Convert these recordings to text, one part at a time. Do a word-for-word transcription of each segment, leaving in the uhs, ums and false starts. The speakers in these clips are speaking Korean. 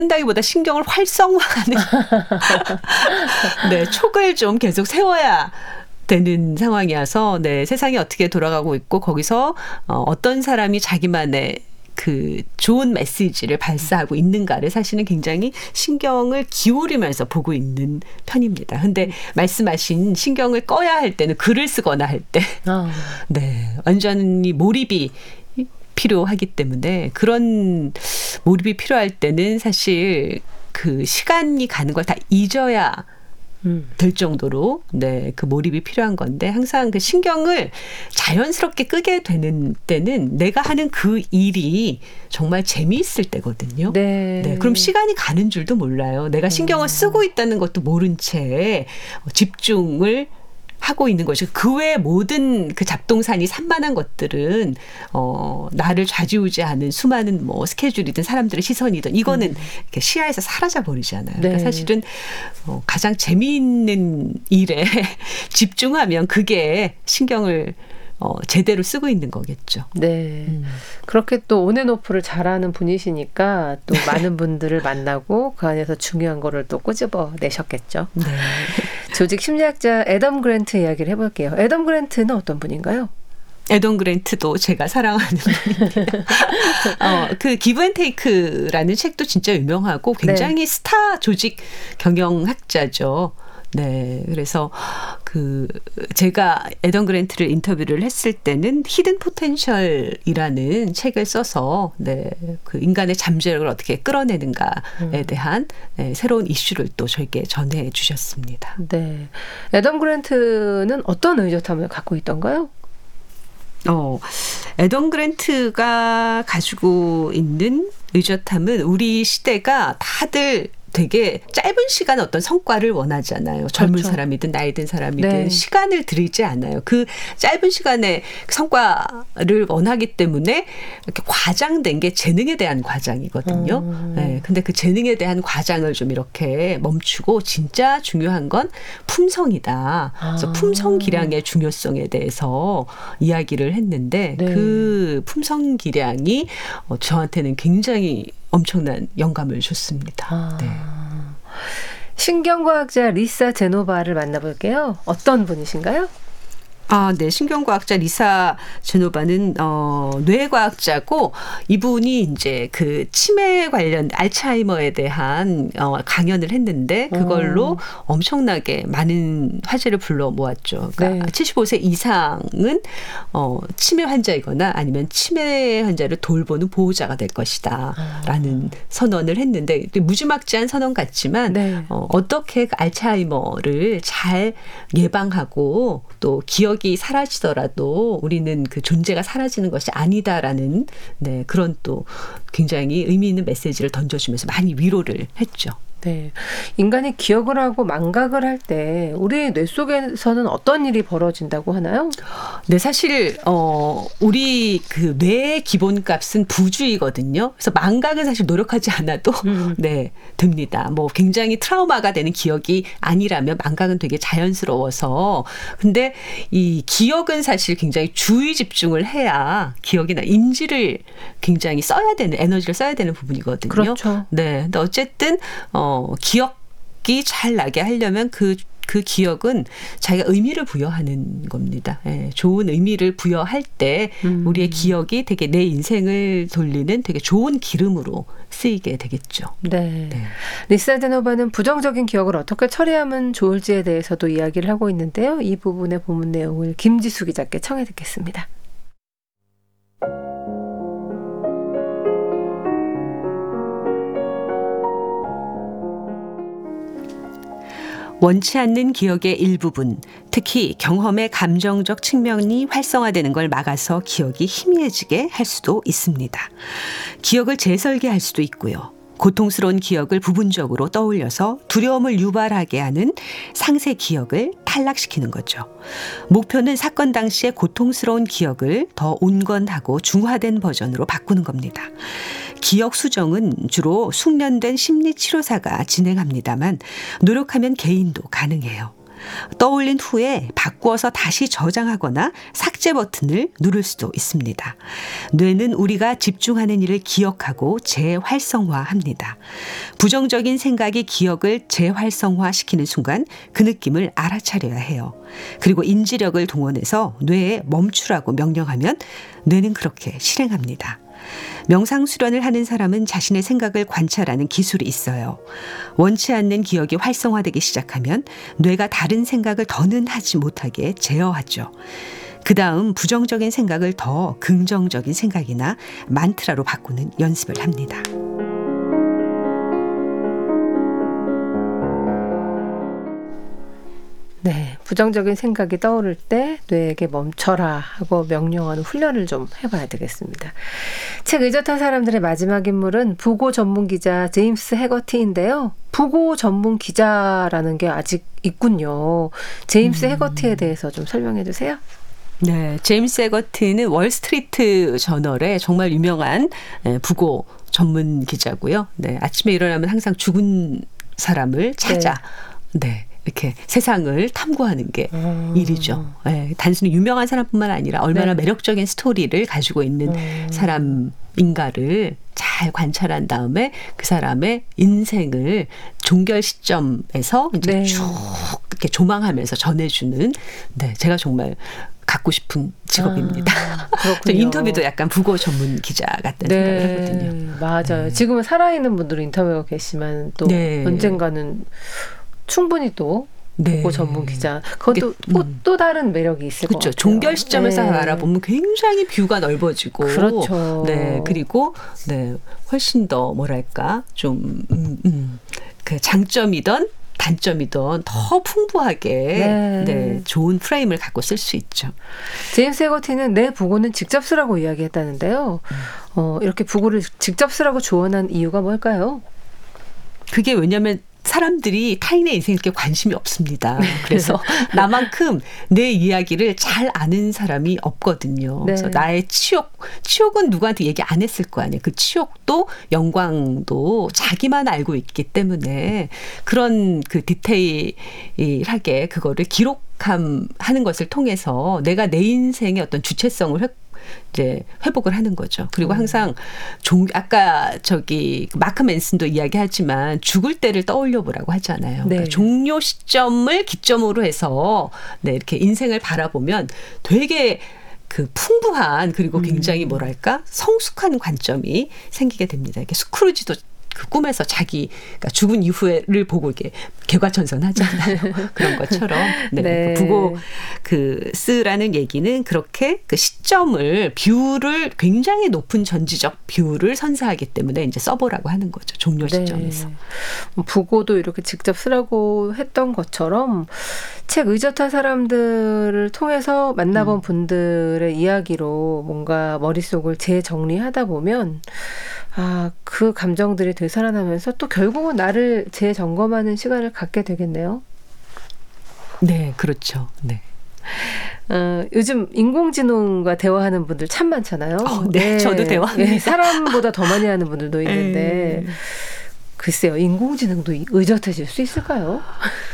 다기보다 신경을 활성화하는 네, 촉을 좀 계속 세워야 되는 상황이어서 네, 세상이 어떻게 돌아가고 있고 거기서 어, 어떤 사람이 자기만의 그 좋은 메시지를 발사하고 있는가를 사실은 굉장히 신경을 기울이면서 보고 있는 편입니다. 근데 말씀하신 신경을 꺼야 할 때는 글을 쓰거나 할 때 어. 네, 완전히 몰입이 필요하기 때문에 그런 몰입이 필요할 때는 사실 그 시간이 가는 걸 다 잊어야 음. 될 정도로 네, 그 몰입이 필요한 건데 항상 그 신경을 자연스럽게 끄게 되는 때는 내가 하는 그 일이 정말 재미있을 때거든요. 네. 네, 그럼 시간이 가는 줄도 몰라요. 내가 신경을 쓰고 있다는 것도 모른 채 집중을 하고 있는 것이 그 외 모든 그 잡동사니 산만한 것들은 어, 나를 좌지우지하는 수많은 뭐 스케줄이든 사람들의 시선이든 이거는 음. 시야에서 사라져 버리잖아요. 네. 그러니까 사실은 어, 가장 재미있는 일에 집중하면 그게 신경을 어, 제대로 쓰고 있는 거겠죠. 네. 음. 그렇게 또 온앤오프를 잘하는 분이시니까 또 많은 분들을 만나고 그 안에서 중요한 거를 또 꼬집어 내셨겠죠. 네. 조직 심리학자 애덤 그랜트 이야기를 해볼게요. 애덤 그랜트는 어떤 분인가요? 애덤 그랜트도 제가 사랑하는 분입니다. 어, 그 기브 앤 테이크라는 책도 진짜 유명하고 굉장히 네. 스타 조직 경영학자죠. 네, 그래서 그 제가 애덤 그랜트를 인터뷰를 했을 때는 히든 포텐셜이라는 책을 써서 네, 그 인간의 잠재력을 어떻게 끌어내는가에 음. 대한 네, 새로운 이슈를 또 저에게 전해 주셨습니다. 네, 애덤 그랜트는 어떤 의젓함을 갖고 있던가요? 어, 애덤 그랜트가 가지고 있는 의젓함은 우리 시대가 다들 되게 짧은 시간에 어떤 성과를 원하잖아요. 젊은 그렇죠. 사람이든 나이 든 사람이든 네. 시간을 들이지 않아요. 그 짧은 시간에 성과를 원하기 때문에 이렇게 과장된 게 재능에 대한 과장이거든요. 음. 네, 근데 그 재능에 대한 과장을 좀 이렇게 멈추고 진짜 중요한 건 품성이다. 그래서 아. 품성 기량의 중요성에 대해서 이야기를 했는데 네. 그 품성 기량이 저한테는 굉장히 엄청난 영감을 줬습니다. 아. 네. 신경과학자 리사 제노바를 만나볼게요. 어떤 분이신가요? 아, 네. 신경과학자 리사 제노바는 어, 뇌과학자고 이분이 이제 그 치매 관련 알츠하이머에 대한 어, 강연을 했는데 그걸로 오. 엄청나게 많은 화제를 불러 모았죠. 그러니까 네. 칠십오 세 이상은 어, 치매 환자이거나 아니면 치매 환자를 돌보는 보호자가 될 것이다라는 아. 선언을 했는데 무지막지한 선언 같지만 네. 어, 어떻게 그 알츠하이머를 잘 예방하고 또 기억 이 사라지더라도 우리는 그 존재가 사라지는 것이 아니다라는 네, 그런 또 굉장히 의미 있는 메시지를 던져주면서 많이 위로를 했죠. 네, 인간이 기억을 하고 망각을 할 때 우리 뇌 속에서는 어떤 일이 벌어진다고 하나요? 네, 사실 어, 우리 그 뇌의 기본값은 부주의거든요. 그래서 망각은 사실 노력하지 않아도 음. 네 됩니다. 뭐 굉장히 트라우마가 되는 기억이 아니라면 망각은 되게 자연스러워서 근데 이 기억은 사실 굉장히 주의 집중을 해야 기억이나 인지를 굉장히 써야 되는 에너지를 써야 되는 부분이거든요. 그렇죠. 네, 근데 어쨌든 어, 어, 기억이 잘 나게 하려면 그, 그 기억은 자기가 의미를 부여하는 겁니다. 예, 좋은 의미를 부여할 때 음. 우리의 기억이 되게 내 인생을 돌리는 되게 좋은 기름으로 쓰이게 되겠죠. 네. 네. 리사 제노바는 부정적인 기억을 어떻게 처리하면 좋을지에 대해서도 이야기를 하고 있는데요. 이 부분의 본문 내용을 김지수 기자께 청해 듣겠습니다. 원치 않는 기억의 일부분, 특히 경험의 감정적 측면이 활성화되는 걸 막아서 기억이 희미해지게 할 수도 있습니다. 기억을 재설계할 수도 있고요. 고통스러운 기억을 부분적으로 떠올려서 두려움을 유발하게 하는 상세 기억을 탈락시키는 거죠. 목표는 사건 당시의 고통스러운 기억을 더 온건하고 중화된 버전으로 바꾸는 겁니다. 기억 수정은 주로 숙련된 심리치료사가 진행합니다만 노력하면 개인도 가능해요. 떠올린 후에 바꾸어서 다시 저장하거나 삭제 버튼을 누를 수도 있습니다. 뇌는 우리가 집중하는 일을 기억하고 재활성화합니다. 부정적인 생각이 기억을 재활성화시키는 순간 그 느낌을 알아차려야 해요. 그리고 인지력을 동원해서 뇌에 멈추라고 명령하면 뇌는 그렇게 실행합니다. 명상 수련을 하는 사람은 자신의 생각을 관찰하는 기술이 있어요. 원치 않는 기억이 활성화되기 시작하면 뇌가 다른 생각을 더는 하지 못하게 제어하죠. 그 다음 부정적인 생각을 더 긍정적인 생각이나 만트라로 바꾸는 연습을 합니다. 네, 부정적인 생각이 떠오를 때 뇌에게 멈춰라 하고 명령하는 훈련을 좀 해봐야 되겠습니다. 책 의젓한 사람들의 마지막 인물은 부고 전문 기자 제임스 해거티인데요. 부고 전문 기자라는 게 아직 있군요. 제임스 음. 해거티에 대해서 좀 설명해 주세요. 네, 제임스 해거티는 월스트리트 저널의 정말 유명한 부고 전문 기자고요. 네, 아침에 일어나면 항상 죽은 사람을 찾아. 네. 네. 이렇게 세상을 탐구하는 게 음. 일이죠. 네, 단순히 유명한 사람뿐만 아니라 얼마나 네. 매력적인 스토리를 가지고 있는 음. 사람인가를 잘 관찰한 다음에 그 사람의 인생을 종결 시점에서 이제 네. 쭉 이렇게 조망하면서 전해주는 네, 제가 정말 갖고 싶은 직업입니다. 아, 인터뷰도 약간 부고 전문 기자 같다는 네, 생각을 하거든요. 맞아요. 네. 지금은 살아있는 분들은 인터뷰가 계시지만 또 네. 언젠가는 충분히 또 네. 부고 전문 기자. 그것도 또, 음. 또 다른 매력이 있을 그렇죠. 것 같아요. 종결 시점에서 네. 알아보면 굉장히 뷰가 넓어지고 그렇죠. 네. 그리고 네. 훨씬 더 뭐랄까 좀 음, 음. 그 장점이던 단점이던 더 풍부하게 네. 네, 좋은 프레임을 갖고 쓸 수 있죠. 제임스 해거티는 내 부고는 직접 쓰라고 이야기했다는데요. 음. 어, 이렇게 부고를 직접 쓰라고 조언한 이유가 뭘까요? 그게 왜냐하면 사람들이 타인의 인생에 그렇게 관심이 없습니다. 그래서 나만큼 내 이야기를 잘 아는 사람이 없거든요. 네. 그래서 나의 치욕, 치욕은 누구한테 얘기 안 했을 거 아니에요. 그 치욕도 영광도 자기만 알고 있기 때문에 그런 그 디테일하게 그거를 기록하는 것을 통해서 내가 내 인생의 어떤 주체성을 획 이제 회복을 하는 거죠. 그리고 항상 종, 아까 저기 마크 맨슨도 이야기하지만 죽을 때를 떠올려 보라고 하잖아요. 네. 그러니까 종료 시점을 기점으로 해서 네, 이렇게 인생을 바라보면 되게 그 풍부한 그리고 굉장히 뭐랄까 성숙한 관점이 생기게 됩니다. 이렇게 스크루지도 그 꿈에서 자기 그러니까 죽은 이후를 보고 이렇게 개과천선하잖아요. 그런 것처럼 네. 네. 그 부고 그 쓰라는 얘기는 그렇게 그 시점을 뷰를 굉장히 높은 전지적 뷰를 선사하기 때문에 이제 써보라고 하는 거죠. 종료 시점에서. 네. 부고도 이렇게 직접 쓰라고 했던 것처럼 책 의젓한 사람들을 통해서 만나본 음. 분들의 이야기로 뭔가 머릿속을 재정리하다 보면 아, 그 감정들이 되살아나면서 또 결국은 나를 재점검하는 시간을 갖게 되겠네요. 네, 그렇죠. 네. 어, 요즘 인공지능과 대화하는 분들 참 많잖아요. 어, 네, 네, 저도 대화합니다. 네, 사람보다 더 많이 하는 분들도 있는데 에이. 글쎄요, 인공지능도 의젓해질 수 있을까요?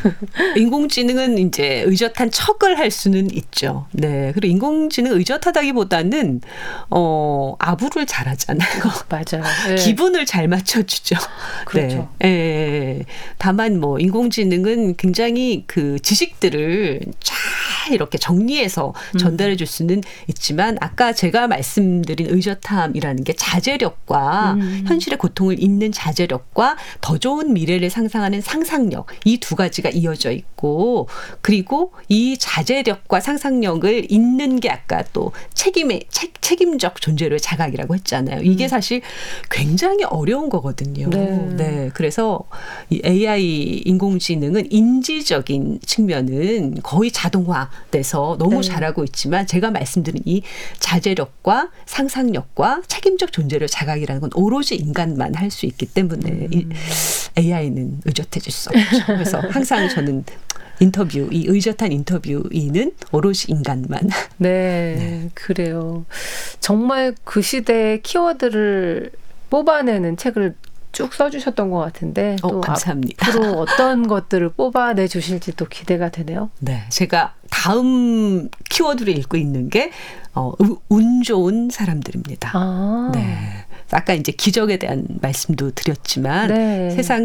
인공지능은 이제 의젓한 척을 할 수는 있죠. 네. 그리고 인공지능 의젓하다기보다는, 어, 아부를 잘하잖아요. 맞아요. 네. 기분을 잘 맞춰주죠. 그렇죠. 네. 네. 다만 뭐, 인공지능은 굉장히 그 지식들을 잘 이렇게 정리해서 전달해 줄 수는 있지만, 아까 제가 말씀드린 의젓함이라는 게 자제력과 음. 현실의 고통을 잊는 자제력과 더 좋은 미래를 상상하는 상상력 이 두 가지가 이어져 있고 그리고 이 자제력과 상상력을 잇는 게 아까 또 책임의 책, 책임적 존재로의 자각이라고 했잖아요. 이게 음. 사실 굉장히 어려운 거거든요. 네. 네. 그래서 이 에이아이 인공지능은 인지적인 측면은 거의 자동화돼서 너무 네. 잘하고 있지만 제가 말씀드린 이 자제력과 상상력과 책임적 존재로의 자각이라는 건 오로지 인간만 할 수 있기 때문에 음. 이 에이아이는 의젓해질 수 없죠. 그래서 항상 저는 인터뷰, 이 의젓한 인터뷰인은 오롯이 인간만. 네, 네, 그래요. 정말 그 시대의 키워드를 뽑아내는 책을 쭉 써주셨던 것 같은데 어, 또 감사합니다. 앞으로 어떤 것들을 뽑아내 주실지 또 기대가 되네요. 네, 제가 다음 키워드를 읽고 있는 게 어, 운 좋은 사람들입니다. 아. 네. 아까 이제 기적에 대한 말씀도 드렸지만 네. 세상은